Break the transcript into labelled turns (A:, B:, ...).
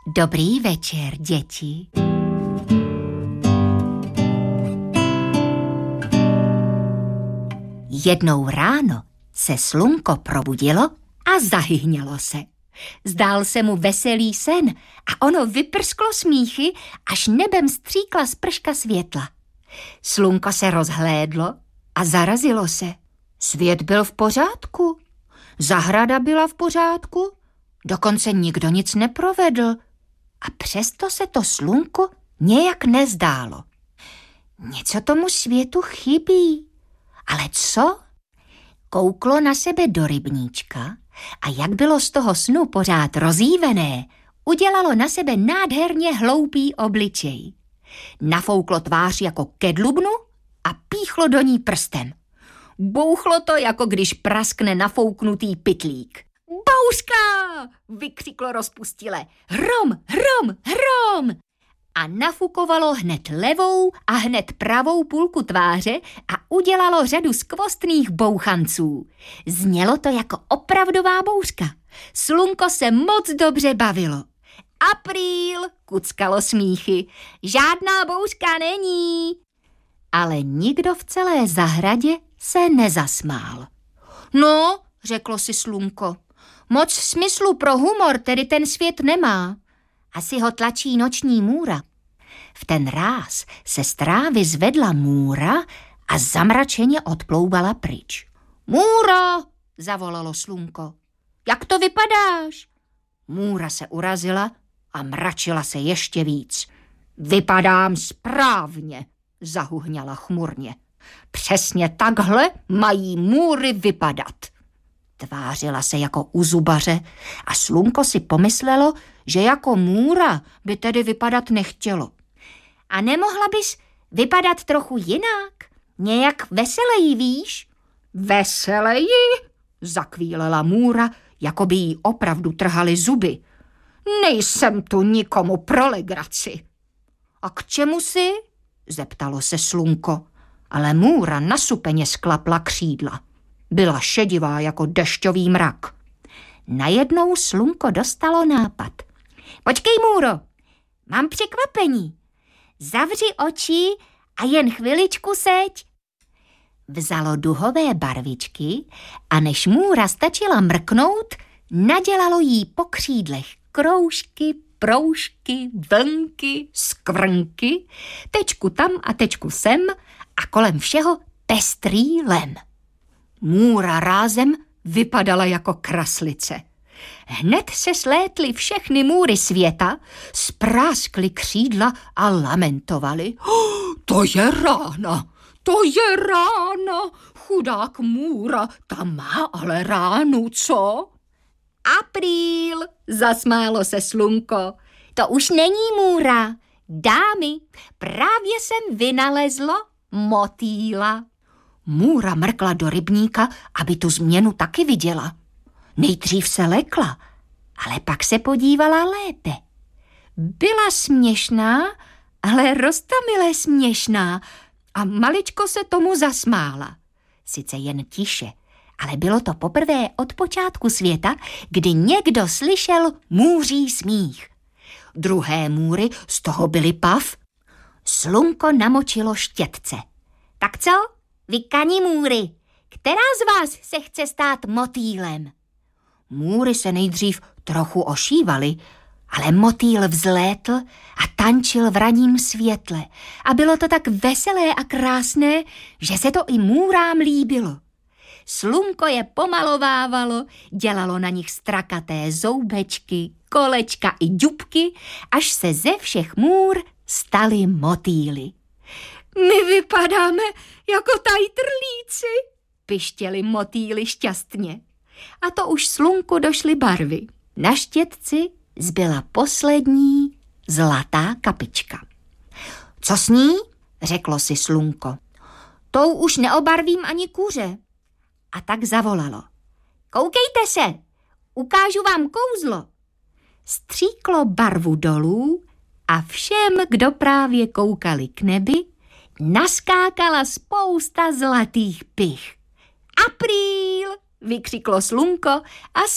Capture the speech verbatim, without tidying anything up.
A: Dobrý večer, děti. Jednou ráno se slunko probudilo a zahyhnělo se. Zdál se mu veselý sen a ono vyprsklo smíchy, až nebem stříkla sprška světla. Slunko se rozhlédlo a zarazilo se. Svět byl v pořádku, zahrada byla v pořádku, dokonce nikdo nic neprovedl a přesto se to slunku nějak nezdálo. Něco tomu světu chybí. Ale co? Kouklo na sebe do rybníčka a jak bylo z toho snu pořád rozjívené, udělalo na sebe nádherně hloupý obličej. Nafouklo tvář jako kedlubnu a píchlo do ní prstem. Bouchlo to, jako když praskne nafouknutý pytlík. Bouřka! Vykřiklo rozpustile. Hrom, hrom, hrom! A nafukovalo hned levou a hned pravou půlku tváře a udělalo řadu skvostných bouchanců. Znělo to jako opravdová bouřka. Slunko se moc dobře bavilo. Apríl, kuckalo smíchy. Žádná bouřka není. Ale nikdo v celé zahradě se nezasmál. No, řeklo si slunko, moc smyslu pro humor tedy ten svět nemá. Asi ho tlačí noční můra. V ten ráz se z trávy zvedla můra a zamračeně odplouvala pryč. Můro, zavolalo slunko, jak to vypadáš? Můra se urazila a mračila se ještě víc. Vypadám správně, zahuhňala chmurně. Přesně takhle mají můry vypadat. Tvářila se jako u zubaře a slunko si pomyslelo, že jako můra by tedy vypadat nechtělo. A nemohla bys vypadat trochu jinak? Nějak veseleji, víš? Veseleji? Zakvílela můra, jako by jí opravdu trhaly zuby. Nejsem tu nikomu pro legraci. A k čemu si? Zeptalo se slunko, ale můra nasupeně sklapla křídla. Byla šedivá jako dešťový mrak. Najednou slunko dostalo nápad. Počkej, můro, mám překvapení. Zavři oči a jen chviličku seď. Vzalo duhové barvičky a než můra stačila mrknout, nadělalo jí po křídlech kroužky, proužky, vlnky, skvrnky, tečku tam a tečku sem a kolem všeho pestrý lem. Můra rázem vypadala jako kraslice. Hned se slétly všechny můry světa, spráskly křídla a lamentovali. Oh, to je rána, to je rána, chudák můra, ta má ale ránu, co? Apríl, zasmálo se slunko, to už není můra. Dámy, právě jsem vynalezlo motýla. Můra mrkla do rybníka, aby tu změnu taky viděla. Nejdřív se lekla, ale pak se podívala lépe. Byla směšná, ale roztomile směšná a maličko se tomu zasmála. Sice jen tiše, ale bylo to poprvé od počátku světa, kdy někdo slyšel můří smích. Druhé můry z toho byly pav. Slunko namočilo štětce. Tak co? Vy kanimůry, která z vás se chce stát motýlem? Můry se nejdřív trochu ošívaly, ale motýl vzlétl a tančil v ranním světle a bylo to tak veselé a krásné, že se to i můrám líbilo. Slunko je pomalovávalo, dělalo na nich strakaté zoubečky, kolečka i ďubky, až se ze všech můr staly motýly. My vypadáme jako tajtrlíci, pištěli motýly šťastně. A to už slunku došly barvy. Na štětci zbyla poslední zlatá kapička. Co s ní? Řeklo si slunko. Tou už neobarvím ani kuře. A tak zavolalo. Koukejte se, ukážu vám kouzlo. Stříklo barvu dolů a všem, kdo právě koukali k nebi, naskákala spousta zlatých pich. Apríl, vykřiklo slunko a